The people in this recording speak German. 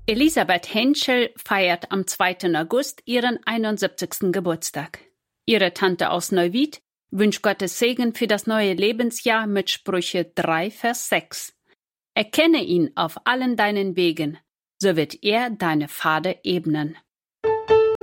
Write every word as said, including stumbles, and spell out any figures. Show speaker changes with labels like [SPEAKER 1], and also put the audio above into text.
[SPEAKER 1] Elisabeth Henschel feiert am zweiten August ihren einundsiebzigsten Geburtstag. Ihre Tante aus Neuwied wünscht Gottes Segen für das neue Lebensjahr mit Sprüche drei, Vers sechs. Erkenne ihn auf allen deinen Wegen, so wird er deine Pfade ebnen.